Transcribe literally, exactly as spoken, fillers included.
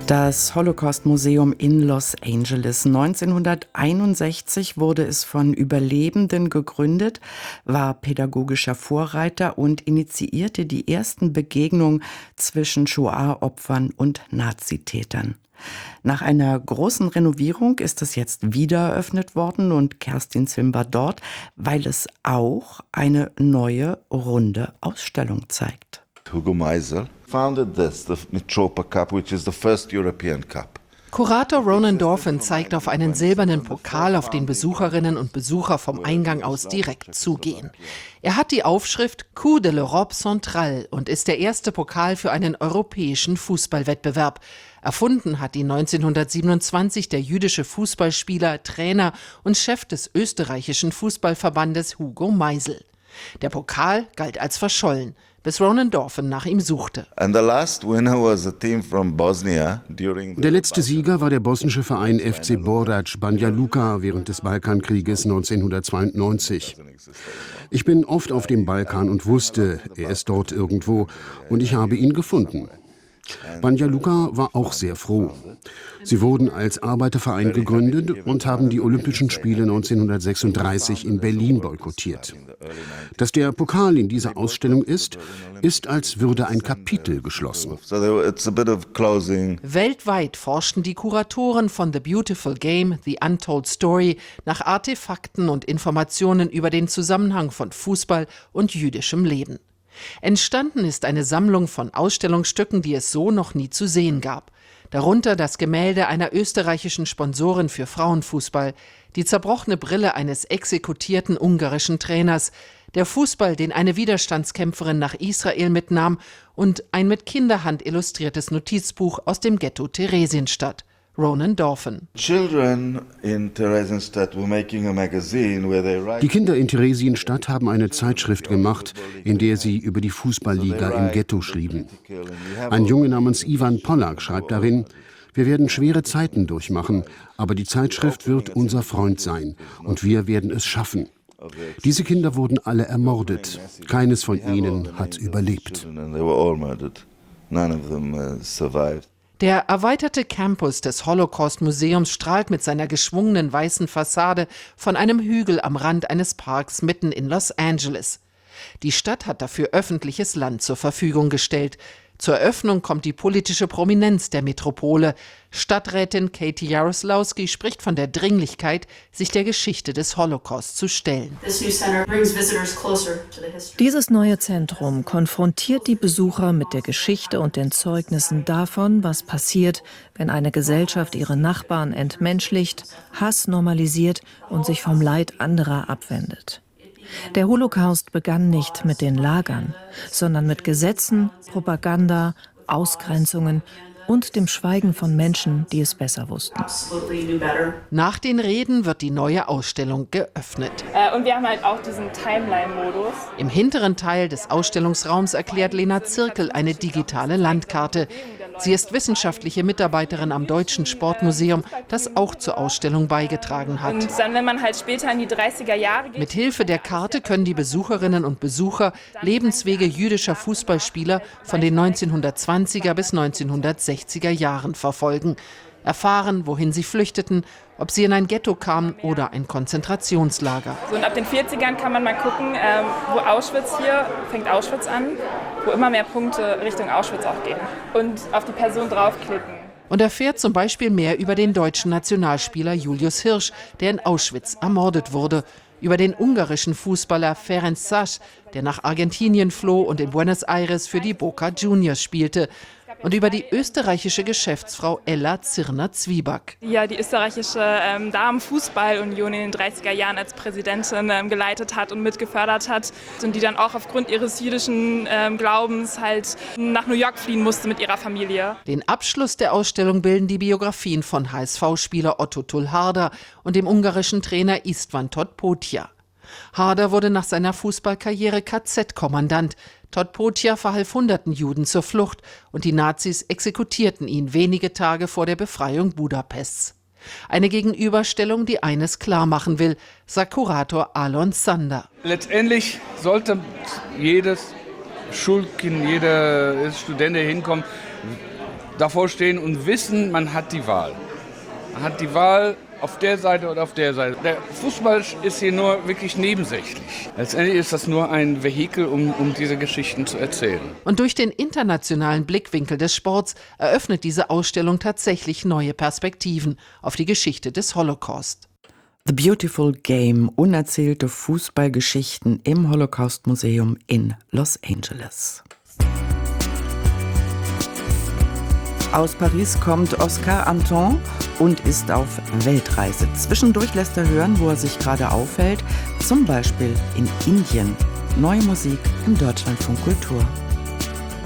Das Holocaust-Museum in Los Angeles. neunzehnhunderteinundsechzig wurde es von Überlebenden gegründet, war pädagogischer Vorreiter und initiierte die ersten Begegnungen zwischen Shoah-Opfern und Nazitätern. Nach einer großen Renovierung ist es jetzt wieder eröffnet worden und Kerstin Zim war dort, weil es auch eine neue runde Ausstellung zeigt. Hugo Meisel founded this, the Mitropa Cup, which is the first European Cup. Kurator Ronan Dorfman zeigt auf einen silbernen Pokal, auf den Besucherinnen und Besucher vom Eingang aus direkt zugehen. Er hat die Aufschrift Coup de l'Europe Centrale und ist der erste Pokal für einen europäischen Fußballwettbewerb. Erfunden hat ihn neunzehnhundertsiebenundzwanzig der jüdische Fußballspieler, Trainer und Chef des österreichischen Fußballverbandes Hugo Meisel. Der Pokal galt als verschollen, bis Ronan Dorfman nach ihm suchte. Der letzte Sieger war der bosnische Verein F C Borac Banja Luka während des Balkankrieges neunzehnhundertzweiundneunzig. Ich bin oft auf dem Balkan und wusste, er ist dort irgendwo, und ich habe ihn gefunden. Banja Luka war auch sehr froh. Sie wurden als Arbeiterverein gegründet und haben die Olympischen Spiele neunzehnhundertsechsunddreißig in Berlin boykottiert. Dass der Pokal in dieser Ausstellung ist, ist, als würde ein Kapitel geschlossen. Weltweit forschten die Kuratoren von The Beautiful Game, The Untold Story nach Artefakten und Informationen über den Zusammenhang von Fußball und jüdischem Leben. Entstanden ist eine Sammlung von Ausstellungsstücken, die es so noch nie zu sehen gab. Darunter das Gemälde einer österreichischen Sponsorin für Frauenfußball, die zerbrochene Brille eines exekutierten ungarischen Trainers, der Fußball, den eine Widerstandskämpferin nach Israel mitnahm, und ein mit Kinderhand illustriertes Notizbuch aus dem Ghetto Theresienstadt. Ronan Dorfman. Die Kinder in Theresienstadt haben eine Zeitschrift gemacht, in der sie über die Fußballliga im Ghetto schrieben. Ein Junge namens Ivan Pollack schreibt darin: Wir werden schwere Zeiten durchmachen, aber die Zeitschrift wird unser Freund sein und wir werden es schaffen. Diese Kinder wurden alle ermordet. Keines von ihnen hat überlebt. Der erweiterte Campus des Holocaust-Museums strahlt mit seiner geschwungenen weißen Fassade von einem Hügel am Rand eines Parks mitten in Los Angeles. Die Stadt hat dafür öffentliches Land zur Verfügung gestellt. Zur Eröffnung kommt die politische Prominenz der Metropole. Stadträtin Katie Jaroslawski spricht von der Dringlichkeit, sich der Geschichte des Holocaust zu stellen. Dieses neue Zentrum konfrontiert die Besucher mit der Geschichte und den Zeugnissen davon, was passiert, wenn eine Gesellschaft ihre Nachbarn entmenschlicht, Hass normalisiert und sich vom Leid anderer abwendet. Der Holocaust begann nicht mit den Lagern, sondern mit Gesetzen, Propaganda, Ausgrenzungen und dem Schweigen von Menschen, die es besser wussten. Nach den Reden wird die neue Ausstellung geöffnet. Und wir haben halt auch diesen Timeline-Modus. Im hinteren Teil des Ausstellungsraums erklärt Lena Zirkel eine digitale Landkarte. Sie ist wissenschaftliche Mitarbeiterin am Deutschen Sportmuseum, das auch zur Ausstellung beigetragen hat. Und dann, wenn man halt später in die dreißiger Jahre geht. Mit Hilfe der Karte können die Besucherinnen und Besucher Lebenswege jüdischer Fußballspieler von den neunzehnhundertzwanziger bis neunzehnhundertsechziger Jahren verfolgen. Erfahren, wohin sie flüchteten, ob sie in ein Ghetto kamen oder ein Konzentrationslager. So, und ab den vierzigern kann man mal gucken, ähm, wo Auschwitz hier, fängt Auschwitz an, wo immer mehr Punkte Richtung Auschwitz auch gehen. Und auf die Person draufklicken. Und erfährt zum Beispiel mehr über den deutschen Nationalspieler Julius Hirsch, der in Auschwitz ermordet wurde. Über den ungarischen Fußballer Ferenc Sas, der nach Argentinien floh und in Buenos Aires für die Boca Juniors spielte. Und über die österreichische Geschäftsfrau Ella Zirner-Zwieback. Die ja die österreichische ähm, Damenfußballunion in den dreißiger Jahren als Präsidentin ähm, geleitet hat und mitgefördert hat. Und die dann auch aufgrund ihres jüdischen ähm, Glaubens halt nach New York fliehen musste mit ihrer Familie. Den Abschluss der Ausstellung bilden die Biografien von H S V-Spieler Otto Tull-Harder und dem ungarischen Trainer István Todt-Pótya. Harder wurde nach seiner Fußballkarriere K Z-Kommandant. Todt-Pótya verhalf hunderten Juden zur Flucht und die Nazis exekutierten ihn wenige Tage vor der Befreiung Budapests. Eine Gegenüberstellung, die eines klar machen will, sagt Kurator Alon Sander. Letztendlich sollte jedes Schulkind, jeder Student, der hinkommt, davor stehen und wissen, man hat die Wahl. Man hat die Wahl auf der Seite oder auf der Seite. Der Fußball ist hier nur wirklich nebensächlich. Letztendlich ist das nur ein Vehikel, um, um diese Geschichten zu erzählen. Und durch den internationalen Blickwinkel des Sports eröffnet diese Ausstellung tatsächlich neue Perspektiven auf die Geschichte des Holocaust. The Beautiful Game, unerzählte Fußballgeschichten im Holocaust-Museum in Los Angeles. Aus Paris kommt Oscar Anton und ist auf Weltreise. Zwischendurch lässt er hören, wo er sich gerade aufhält, zum Beispiel in Indien. Neue Musik im Deutschlandfunk Kultur.